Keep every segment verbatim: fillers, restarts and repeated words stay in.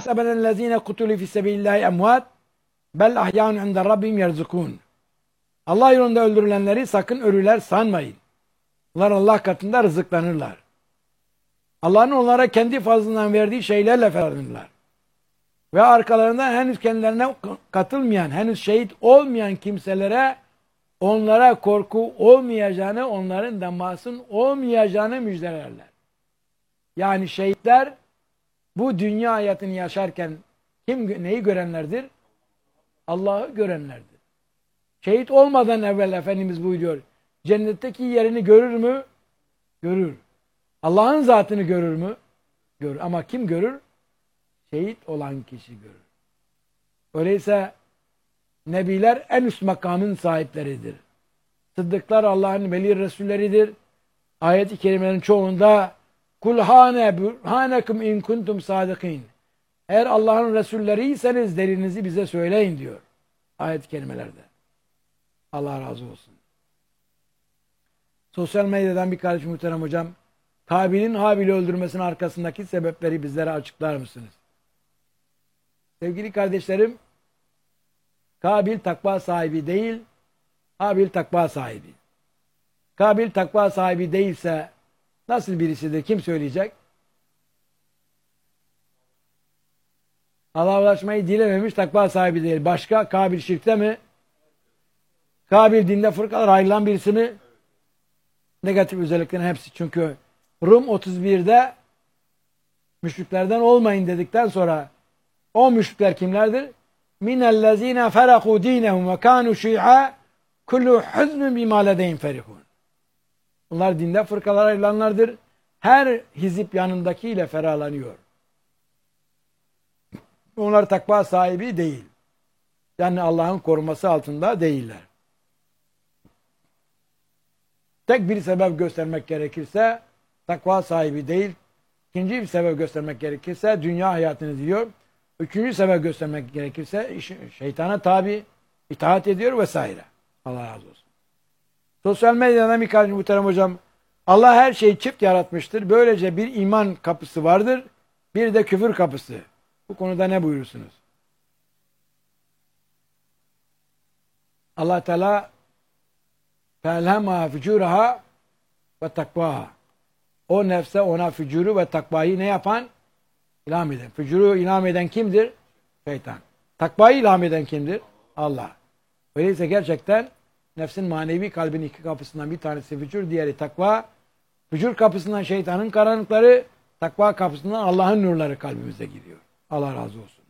tahsabenellezine kutulu fi sebilillahi emvat bel ahyaun inde rabbihim yerzukun. Allah yolunda öldürülenleri sakın ölüler sanmayın. Onlar Allah katında rızıklanırlar. Allah'ın onlara kendi fazlından verdiği şeylerle ferahlanırlar. Ve arkalarından henüz kendilerine katılmayan, henüz şehit olmayan kimselere onlara korku olmayacağını, onların da masum olmayacağını müjdelerler. Yani şehitler bu dünya hayatını yaşarken kim neyi görenlerdir? Allah'ı görenlerdir. Şehit olmadan evvel Efendimiz buyuruyor, cennetteki yerini görür mü? Görür. Allah'ın zatını görür mü? Görür. Ama kim görür? Şehit olan kişi görür. Öyleyse nebiler en üst makamın sahipleridir. Sıddıklar Allah'ın veli resulleridir. Ayet-i kerimelerin çoğunda kul hane burhanekum in kuntum sadikin. Eğer Allah'ın resulleriyseniz delilinizi bize söyleyin diyor. Ayet-i kerimelerde. Allah razı olsun. Sosyal medyadan bir kardeşim muhterem hocam, Kabil'in Habil'i öldürmesinin arkasındaki sebepleri bizlere açıklar mısınız? Sevgili kardeşlerim, Kabil takva sahibi değil, Habil takva sahibi. Kabil takva sahibi değilse nasıl birisidir? Kim söyleyecek? Allah'a ulaşmayı dilememiş, takva sahibi değil. Başka? Kabil şirkte mi? Kabil dinde fırkalar ayrılan birisi mi? Negatif özelliklerin hepsi. Çünkü Rum otuz birde müşriklerden olmayın dedikten sonra o müşrikler kimlerdir? Minellezine feraku dinehum ve kanu şi'a kullu huzmun bima ledeyhim ferihun. Bunlar dinde fırkalara ayrılanlardır. Her hizip yanındakiyle ferahlanıyor. Onlar takva sahibi değil. Yani Allah'ın koruması altında değiller. Tek bir sebep göstermek gerekirse takva sahibi değil. İkinci bir sebep göstermek gerekirse dünya hayatını diliyor. Üçüncü sebep göstermek gerekirse şeytana tabi, itaat ediyor vesaire. Allah razı olsun. Sosyal medyadan bir kardeşim muhterem hocam, Allah her şeyi çift yaratmıştır. Böylece bir iman kapısı vardır, bir de küfür kapısı. Bu konuda ne buyurursunuz? Allah Teala فَاَلْهَمَا فُجُورَهَا ve takvaha. O nefse ona fücuru ve takvayı ne yapan? İlham eden. Fücuru ilham eden kimdir? Şeytan. Takvayı ilham eden kimdir? Allah. Öyleyse gerçekten nefsin manevi kalbinin iki kapısından bir tanesi fücur, diğeri takva. Fücur kapısından şeytanın karanlıkları, takva kapısından Allah'ın nurları kalbimize giriyor. Allah razı olsun.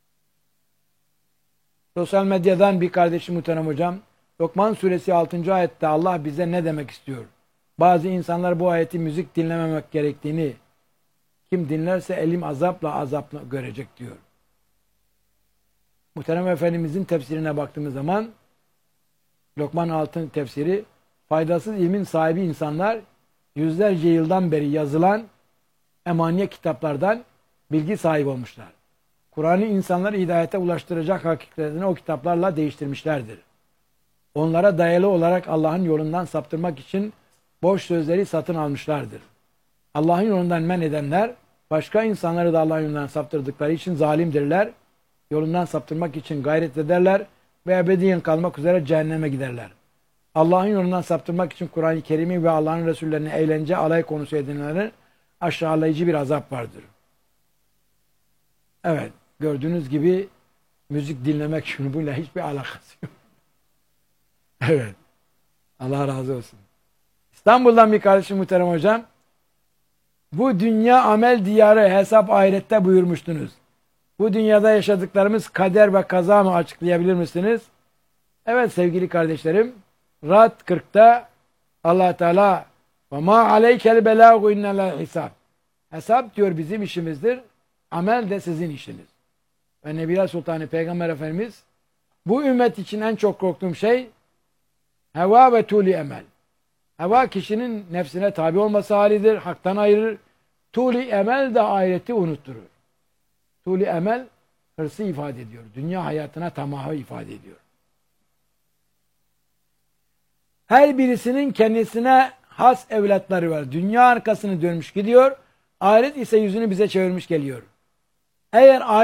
Sosyal medyadan bir kardeşim muhterem hocam, Lokman suresi altıncı ayette Allah bize ne demek istiyor? Bazı insanlar bu ayeti müzik dinlememek gerektiğini, kim dinlerse elim azapla azapla görecek diyor. Muhterem Efendimizin tefsirine baktığımız zaman Lokman altı tefsiri, faydasız ilmin sahibi insanlar yüzlerce yıldan beri yazılan emaniye kitaplardan bilgi sahibi olmuşlar. Kur'an'ı insanları hidayete ulaştıracak hakikatlerini o kitaplarla değiştirmişlerdir. Onlara dayalı olarak Allah'ın yolundan saptırmak için boş sözleri satın almışlardır. Allah'ın yolundan men edenler, başka insanları da Allah'ın yolundan saptırdıkları için zalimdirler. Yolundan saptırmak için gayret ederler ve ebediyen kalmak üzere cehenneme giderler. Allah'ın yolundan saptırmak için Kur'an-ı Kerim'i ve Allah'ın Resullerini eğlence, alay konusu edinenlerin aşağılayıcı bir azap vardır. Evet, gördüğünüz gibi müzik dinlemek şunu bununla hiçbir alakası yok. Evet, Allah razı olsun. İstanbul'dan bir kardeşim muhterem hocam, bu dünya amel diyarı, hesap ahirette buyurmuştunuz. Bu dünyada yaşadıklarımız kader ve kaza mı, açıklayabilir misiniz? Evet sevgili kardeşlerim, Ra'd kırkta Allah Teala ve ma aleykel belâgu innel hisab. Hesap diyor bizim işimizdir, amel de sizin işiniz. Ve Nebiler Sultanı Peygamber Efendimiz, bu ümmet için en çok korktuğum şey heva ve tuli emel. Heva kişinin nefsine tabi olması halidir, haktan ayırır. Tuli emel de ahireti unutturur. Tuli emel hırsı ifade ediyor. Dünya hayatına tamahı ifade ediyor. Her birisinin kendisine has evlatları var. Dünya arkasını dönmüş gidiyor. Ahiret ise yüzünü bize çevirmiş geliyor. Eğer